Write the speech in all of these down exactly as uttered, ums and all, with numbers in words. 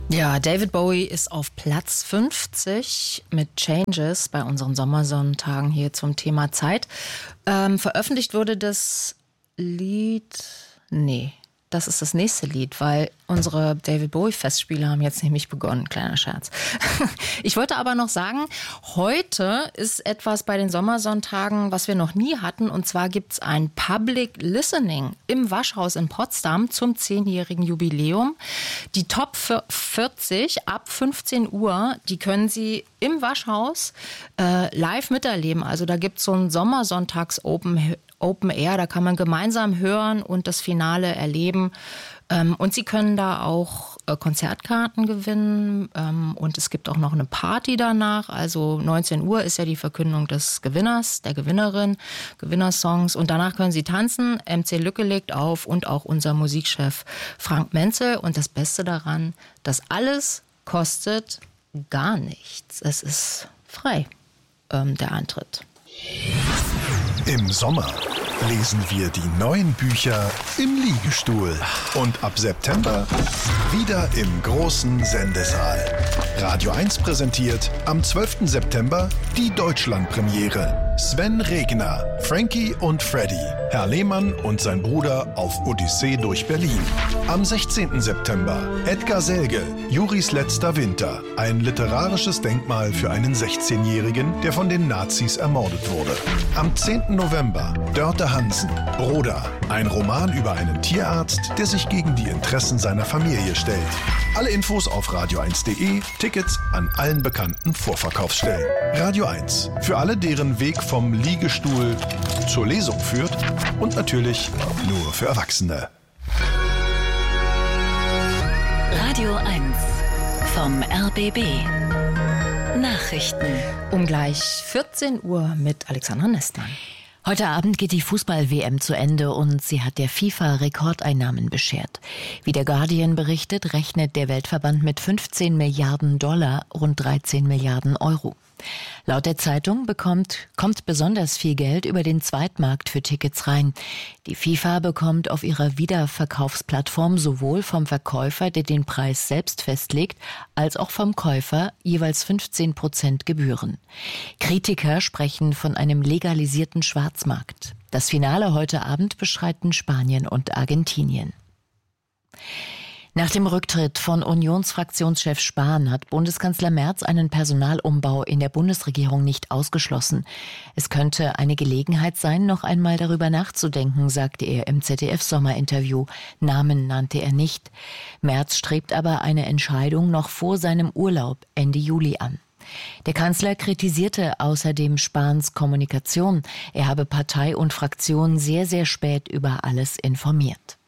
Ja, David Bowie ist auf Platz fünfzig mit Changes bei unseren Sommersonntagen hier zum Thema Zeit. Ähm, veröffentlicht wurde das Lied, nee, das ist das nächste Lied, weil unsere David Bowie-Festspiele haben jetzt nämlich begonnen. Kleiner Scherz. Ich wollte aber noch sagen, heute ist etwas bei den Sommersonntagen, was wir noch nie hatten. Und zwar gibt es ein Public Listening im Waschhaus in Potsdam zum zehnjährigen Jubiläum. Die Top vierzig ab fünfzehn Uhr, die können Sie im Waschhaus äh, live miterleben. Also da gibt es so ein Sommersonntags-Open Open Air, da kann man gemeinsam hören und das Finale erleben. Ähm, und Sie können da auch äh, Konzertkarten gewinnen ähm, und es gibt auch noch eine Party danach. Also neunzehn Uhr ist ja die Verkündung des Gewinners, der Gewinnerin, Gewinnersongs. Und danach können Sie tanzen. M C Lücke legt auf und auch unser Musikchef Frank Menzel. Und das Beste daran, das alles kostet gar nichts. Es ist frei, ähm, der Eintritt. Im Sommer lesen wir die neuen Bücher im Liegestuhl. Und ab September wieder im großen Sendesaal. Radio eins präsentiert am zwölften September die Deutschlandpremiere. Sven Regner, Frankie und Freddy, Herr Lehmann und sein Bruder auf Odyssee durch Berlin. Am sechzehnten September Edgar Selge, Juris letzter Winter. Ein literarisches Denkmal für einen sechzehnjährigen, der von den Nazis ermordet wurde. Am zehnten November Dörte Hansen, Broda. Ein Roman über einen Tierarzt, der sich gegen die Interessen seiner Familie stellt. Alle Infos auf radio eins punkt de, Tickets an allen bekannten Vorverkaufsstellen. Radio eins, für alle, deren Weg vom Liegestuhl zur Lesung führt und natürlich nur für Erwachsene. Radio eins vom R B B. Nachrichten. Um gleich vierzehn Uhr mit Alexandra Nestmann. Heute Abend geht die Fußball-W M zu Ende und sie hat der FIFA Rekordeinnahmen beschert. Wie der Guardian berichtet, rechnet der Weltverband mit fünfzehn Milliarden Dollar, rund dreizehn Milliarden Euro. Laut der Zeitung bekommt, kommt besonders viel Geld über den Zweitmarkt für Tickets rein. Die FIFA bekommt auf ihrer Wiederverkaufsplattform sowohl vom Verkäufer, der den Preis selbst festlegt, als auch vom Käufer jeweils fünfzehn Prozent Gebühren. Kritiker sprechen von einem legalisierten Schwarzmarkt. Das Finale heute Abend beschreiten Spanien und Argentinien. Nach dem Rücktritt von Unionsfraktionschef Spahn hat Bundeskanzler Merz einen Personalumbau in der Bundesregierung nicht ausgeschlossen. Es könnte eine Gelegenheit sein, noch einmal darüber nachzudenken, sagte er im Z D F-Sommerinterview. Namen nannte er nicht. Merz strebt aber eine Entscheidung noch vor seinem Urlaub Ende Juli an. Der Kanzler kritisierte außerdem Spahns Kommunikation. Er habe Partei und Fraktion sehr, sehr spät über alles informiert.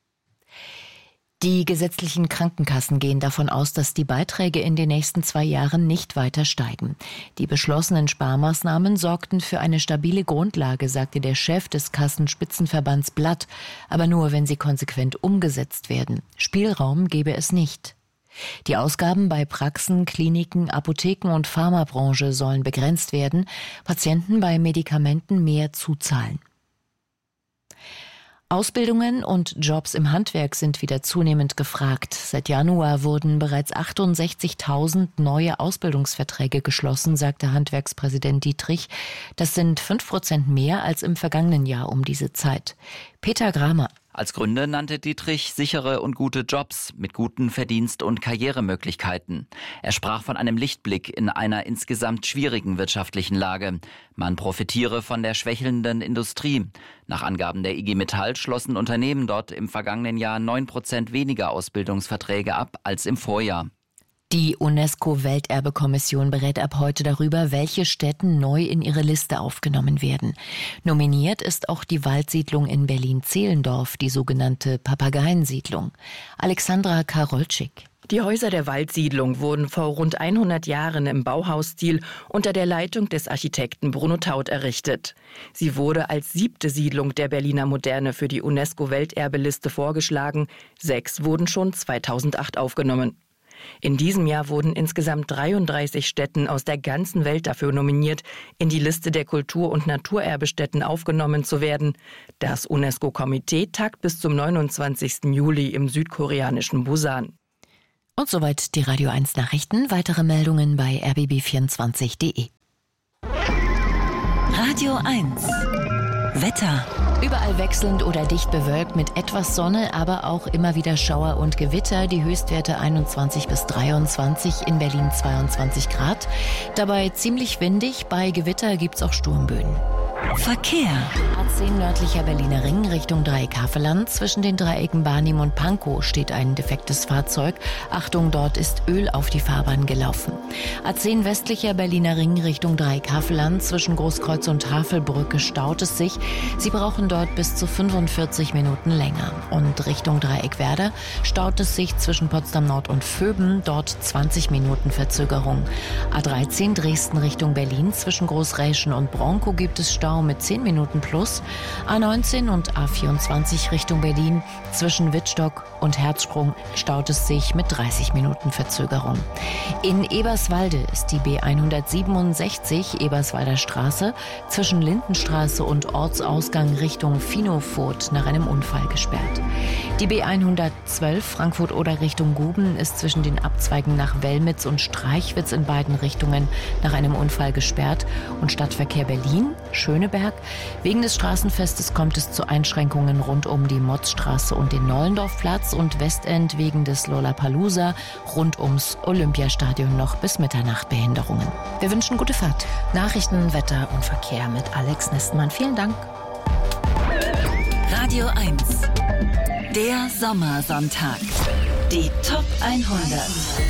Die gesetzlichen Krankenkassen gehen davon aus, dass die Beiträge in den nächsten zwei Jahren nicht weiter steigen. Die beschlossenen Sparmaßnahmen sorgten für eine stabile Grundlage, sagte der Chef des Kassenspitzenverbands Blatt, aber nur, wenn sie konsequent umgesetzt werden. Spielraum gebe es nicht. Die Ausgaben bei Praxen, Kliniken, Apotheken und Pharmabranche sollen begrenzt werden, Patienten bei Medikamenten mehr zuzahlen. Ausbildungen und Jobs im Handwerk sind wieder zunehmend gefragt. Seit Januar wurden bereits achtundsechzigtausend neue Ausbildungsverträge geschlossen, sagte Handwerkspräsident Dietrich. Das sind fünf Prozent mehr als im vergangenen Jahr um diese Zeit. Peter Gramer. Als Gründe nannte Dietrich sichere und gute Jobs mit guten Verdienst- und Karrieremöglichkeiten. Er sprach von einem Lichtblick in einer insgesamt schwierigen wirtschaftlichen Lage. Man profitiere von der schwächelnden Industrie. Nach Angaben der I G Metall schlossen Unternehmen dort im vergangenen Jahr neun Prozent weniger Ausbildungsverträge ab als im Vorjahr. Die UNESCO-Welterbekommission berät ab heute darüber, welche Stätten neu in ihre Liste aufgenommen werden. Nominiert ist auch die Waldsiedlung in Berlin-Zehlendorf, die sogenannte Papageiensiedlung. Alexandra Karolczyk. Die Häuser der Waldsiedlung wurden vor rund hundert Jahren im Bauhausstil unter der Leitung des Architekten Bruno Taut errichtet. Sie wurde als siebte Siedlung der Berliner Moderne für die UNESCO-Welterbeliste vorgeschlagen. Sechs wurden schon zweitausendacht aufgenommen. In diesem Jahr wurden insgesamt dreiunddreißig Stätten aus der ganzen Welt dafür nominiert, in die Liste der Kultur- und Naturerbestätten aufgenommen zu werden. Das UNESCO-Komitee tagt bis zum neunundzwanzigsten Juli im südkoreanischen Busan. Und soweit die Radio eins Nachrichten. Weitere Meldungen bei r b b vierundzwanzig punkt d e. Radio eins Wetter. Überall wechselnd oder dicht bewölkt mit etwas Sonne, aber auch immer wieder Schauer und Gewitter. Die Höchstwerte einundzwanzig bis dreiundzwanzig, in Berlin zweiundzwanzig Grad. Dabei ziemlich windig, bei Gewitter gibt's auch Sturmböen. Verkehr. A zehn nördlicher Berliner Ring Richtung Dreieck Havelland. Zwischen den Dreiecken Barnim und Pankow steht ein defektes Fahrzeug. Achtung, dort ist Öl auf die Fahrbahn gelaufen. A zehn westlicher Berliner Ring Richtung Dreieck Havelland. Zwischen Großkreuz und Havelbrücke staut es sich. Sie brauchen dort bis zu fünfundvierzig Minuten länger. Und Richtung Dreieck Werder staut es sich zwischen Potsdam Nord und Vöben. Dort zwanzig Minuten Verzögerung. A dreizehn Dresden Richtung Berlin. Zwischen Großräschen und Bronkow gibt es Stau mit zehn Minuten plus. A neunzehn und A vierundzwanzig Richtung Berlin. Zwischen Wittstock und Herzsprung staut es sich mit dreißig Minuten Verzögerung. In Eberswalde ist die B hundertsiebenundsechzig Eberswalder Straße zwischen Lindenstraße und Ortsausgang Richtung Finofurt nach einem Unfall gesperrt. Die B hundertzwölf Frankfurt-Oder Richtung Guben ist zwischen den Abzweigen nach Wellmitz und Streichwitz in beiden Richtungen nach einem Unfall gesperrt. Und Stadtverkehr Berlin, Schöneberg. Wegen des Straßenfestes kommt es zu Einschränkungen rund um die Motzstraße und den Nollendorfplatz und Westend wegen des Lollapalooza rund ums Olympiastadion noch bis Mitternacht Behinderungen. Wir wünschen gute Fahrt. Nachrichten, Wetter und Verkehr mit Alex Nestmann. Vielen Dank. Radio eins. Der Sommersonntag. Die Top hundert.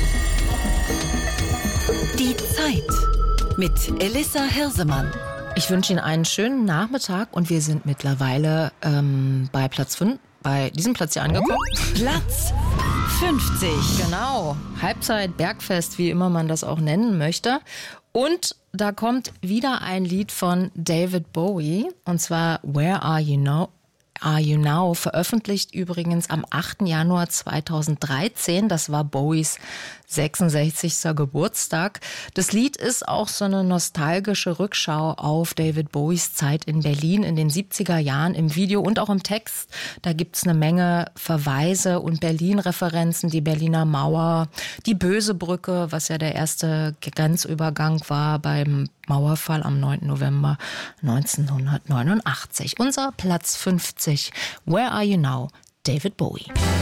Die Zeit. Mit Elissa Hirsemann. Ich wünsche Ihnen einen schönen Nachmittag und wir sind mittlerweile ähm, bei Platz fünf, bei diesem Platz hier angekommen. Platz fünfzig. Genau, Halbzeit, Bergfest, wie immer man das auch nennen möchte. Und da kommt wieder ein Lied von David Bowie und zwar Where Are You Now? Are You Now, veröffentlicht übrigens am achten Januar zweitausenddreizehn. Das war Bowies sechsundsechzigster Geburtstag. Das Lied ist auch so eine nostalgische Rückschau auf David Bowies Zeit in Berlin in den siebziger Jahren im Video und auch im Text. Da gibt's eine Menge Verweise und Berlin-Referenzen, die Berliner Mauer, die Böse Brücke, was ja der erste Grenzübergang war beim Mauerfall am neunten November neunzehnhundertneunundachtzig. Unser Platz fünfzig. Where Are You Now? David Bowie.